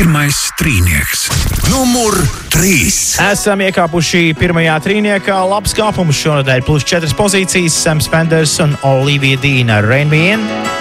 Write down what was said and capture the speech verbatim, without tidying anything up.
Pirmais trīnieks. Numur trīs. Esam iekāpuši pirmajā trīniekā. Labs kāpums šonadēļ, plus četras pozīcijas. Sams Fenders un Olivia Dean ar Rain Me In.